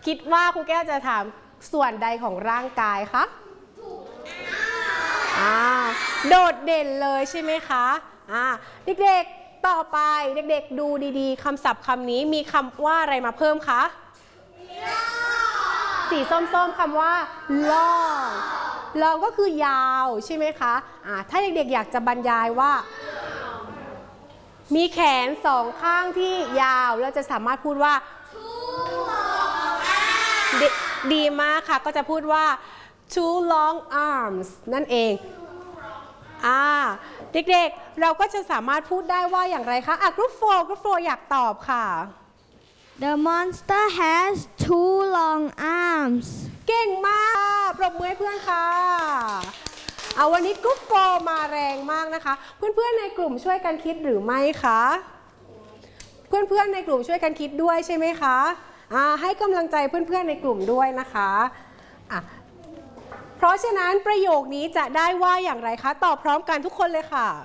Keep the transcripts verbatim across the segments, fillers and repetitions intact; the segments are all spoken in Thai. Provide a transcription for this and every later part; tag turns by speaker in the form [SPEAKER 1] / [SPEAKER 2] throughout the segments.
[SPEAKER 1] คิดว่าครูแก้วจะถามส่วนใดของร่างกายคะอ่าโดดเด่นเลยใช่ไหมคะอ่าเด็กๆต่อไปเด็กๆดูดีๆคำศัพท์คำนี้มีคำว่าอะไรมาเพิ่มคะสีส้มๆคำว่า long long ก็คือยาวใช่ไหมคะอ่าถ้าเด็กๆอยากจะบรรยายว่ามีแขนสองข้างที่ยาวเราจะสามารถพูดว่าด, ดีมากค่ะก็จะพูดว่า two long arms นั่นเองอ่าเด็กๆเราก็จะสามารถพูดได้ว่าอย่างไรคะอ่ะ group four group four อยากตอบค่ะ
[SPEAKER 2] The monster has two long arms
[SPEAKER 1] เก่งมากปรบมือให้เพื่อนค่ะเอาวันนี้กรุ๊ปโฟร์มาแรงมากนะคะเพื่อนๆในกลุ่มช่วยกันคิดหรือไม่คะเพื่อนๆในกลุ่มช่วยกันคิดด้วยใช่ไหมคะอ่าให้กำลังใจเพื่อนๆในกลุ่มด้วยนะคะอ่ะเพราะฉะนั้นประโยคนี้จะได้ว่าอย่างไรคะตอบพร้อมกันทุกคนเลยค่ะ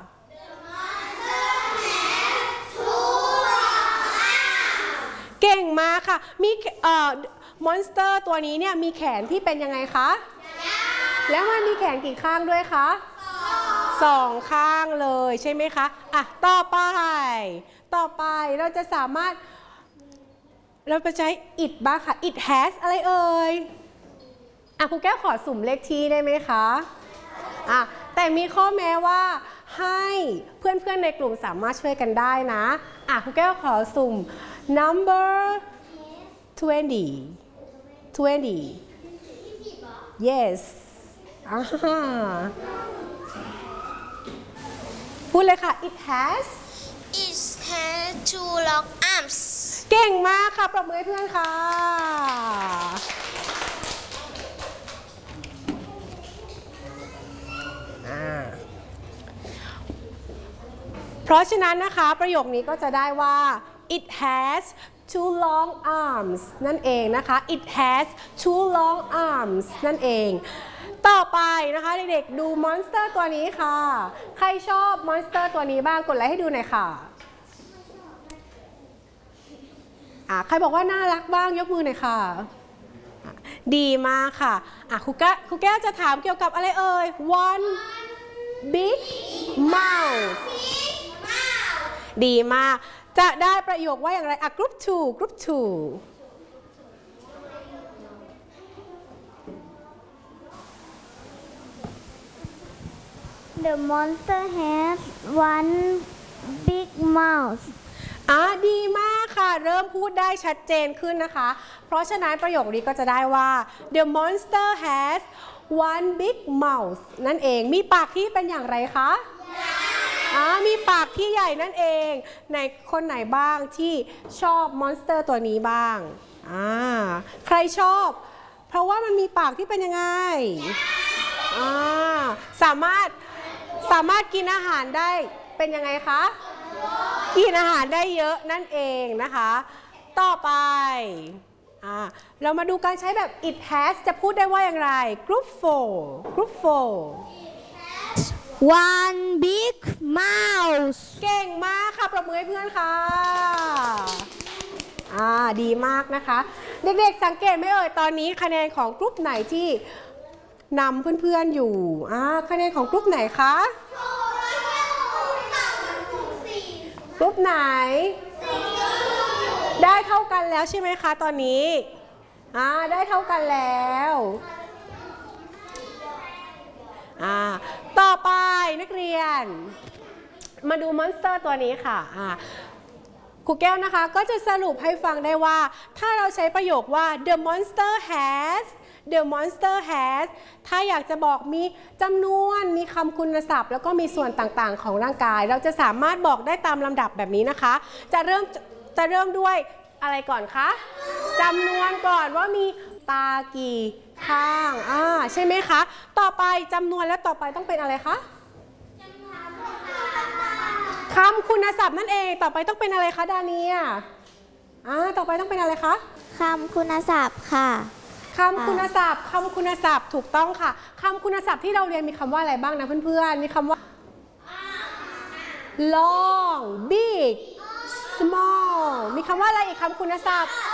[SPEAKER 1] เก่งมากค่ะมีเอ่อมอนสเตอร์ตัวนี้เนี่ยมีแขนที่เป็นยังไงคะแล้วมันมีแขนกี่ข้างด้วยคะสองข้างเลยใช่ไหมคะอ่ะต่อไปต่อไปเราจะสามารถเราไปใช้ it บ้างค่ะ it has อะไรเอ่ยอ่ะครูแก้วขอสุ่มเลขที่ได้ไหมคะอ่ะแต่มีข้อแม้ว่าให้เพื่อนๆในกลุ่มสามารถช่วยกันได้นะอ่ะครูแก้วขอสุ่ม number twenty twenty yes อ่าพูดเลยค่ะ it has
[SPEAKER 3] It has two long arms
[SPEAKER 1] เก่งมากค่ะปรบมือให้เพื่อนค่ะเพราะฉะนั้นนะคะประโยคนี้ก็จะได้ว่า it has two long arms นั่นเองนะคะ it has two long arms นั่นเองต่อไปนะคะเด็กๆดูมอนสเตอร์ตัวนี้ค่ะใครชอบมอนสเตอร์ตัวนี้บ้างกดไลค์ให้ดูหน่อยค่ะอ่ะใครบอกว่าน่ารักบ้างยกมือหน่อยค่ะดีมากค่ะอ่ะครูแก้วครูแก้วจะถามเกี่ยวกับอะไรเอ่ย one big mouth ดีมากจะได้ประโยคว่าอย่างไรอ่ะ group two group two
[SPEAKER 2] The monster has one big mouth
[SPEAKER 1] อ่ะดีมากค่ะเริ่มพูดได้ชัดเจนขึ้นนะคะเพราะฉะนั้นประโยคนี้ก็จะได้ว่า The monster has one big mouth นั่นเองมีปากที่เป็นอย่างไรคะอ่ามีปากที่ใหญ่นั่นเองในคนไหนบ้างที่ชอบมอนสเตอร์ตัวนี้บ้างอ่าใครชอบเพราะว่ามันมีปากที่เป็นยังไงอ่าสามารถสามารถกินอาหารได้เป็นยังไงคะกินอาหารได้เยอะนั่นเองนะคะต่อไปอ่าเรามาดูการใช้แบบ it has จะพูดได้ว่าอย่างไร group four group four
[SPEAKER 2] one big mouth
[SPEAKER 1] เก่งมากค่ะปรบมือให้เพื่อนค่ะอ่าดีมากนะคะเด็กๆสังเกตไหมเอ่ยตอนนี้คะแนนของกลุ่มไหนที่นำเพื่อนๆอยู่อ่าคะแนนของกลุ่มไหนคะกลุ่มไหนได้เท่ากันแล้วใช่ไหมคะตอนนี้อ่าได้เท่ากันแล้วอ่าต่อไปนักเรียนมาดูมอนสเตอร์ตัวนี้ค่ะอ่าครูแก้วนะคะก็จะสรุปให้ฟังได้ว่าถ้าเราใช้ประโยคว่า the monster has the monster has ถ้าอยากจะบอกมีจำนวนมีคำคุณศัพท์แล้วก็มีส่วนต่างๆของร่างกายเราจะสามารถบอกได้ตามลำดับแบบนี้นะคะจะเริ่มจะเริ่มด้วยอะไรก่อนคะจำนวนก่อนว่ามีตากี่ข้างอ่าใช่ไหมคะต่อไปจำนวนแล้วต่อไปต้องเป็นอะไรคะคำคุณศัพท์นั่นเองต่อไปต้องเป็นอะไรคะดาเนียอ่าต่อไปต้องเป็นอะไรคะ
[SPEAKER 2] คำคุณศัพท์ค่ะ
[SPEAKER 1] คำคุณศัพท์คำคุณศัพท์ถูกต้องค่ะคำคุณศัพท์ที่เราเรียนมีคำว่าอะไรบ้างนะเพื่อนๆมีคำว่า long big small มีคำว่าอะไรอีกคำคุณศัพท์